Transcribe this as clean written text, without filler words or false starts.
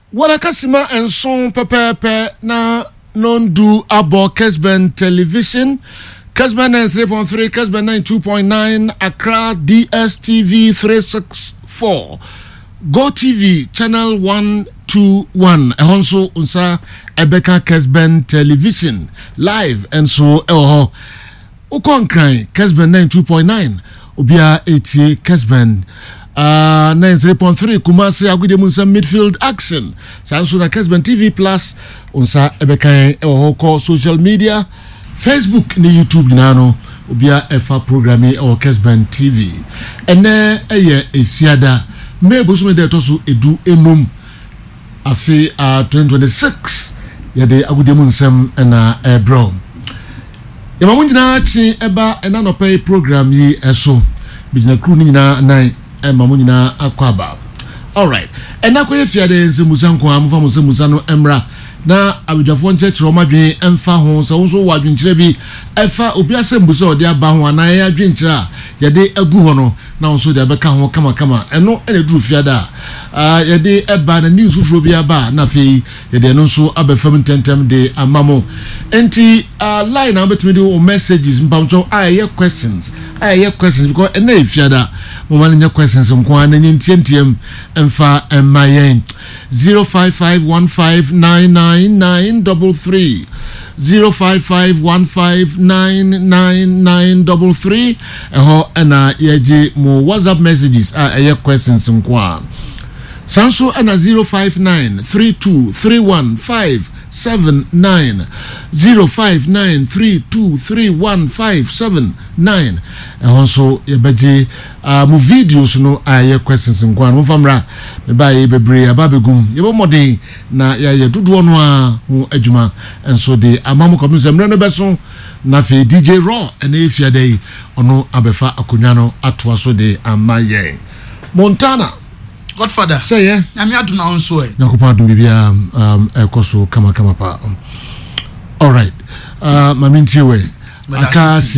Warakasima and son pepe na non do abo Kesben television. Kesben 3.3, Kesben 92.9, Accra DSTV 364, Go TV channel 121. Ehonso unsa Ebeka Kesben television live and so Ukonkran Kesben 92.9, Obia 80 Kesben 93.3 Kumasi Agude Munsa midfield action. Sansuna Kesben TV Plus unsa Ebeka ko social media. Facebook ni YouTube nano obia efa programme or Kesben TV ene eye efiada me bosume de toso edu enum afi 2026 yade agudemu nsem na ebro yama munjina chi eba ena no pay program yi eso bijina crew ni nyina nan ema munjina akwaba. All right, ena ko efiada nsemusa nko amfa musemusa no emra na abidwafo nchechire omadwen emfa ho so nso wadwenchire bi efa obiase mbuso ode aba ho ana ya adwenchire a yade agu ho no na nso de abeka ho kama eno ene duru fiada yade eba na news fufuro bi aba na fe yade no nso abefam tentem de amamo enti line na betumi de o messages mpamcho aye questions because ene fiada mo mane nya questions mko ana nyentiem emfa emayen 0551599933 0551599933 eho na yeje mo WhatsApp messages aye questions mko Sanso ana 05932315579 05932315579 ehonso yebeje mo videos no aye questions nkwan mo famra me ba ye bebre ababegum yebo modern na ye dodo no a ho adwuma enso de amamo komisa mre no beso na fe DJ Raw ene efiade ono abefa akonwa no atoa so de amaye Montana Godfather. Say yeah. I'm here to now so. Nakupa bibia koso kama pa. All right. Maminti we. Aka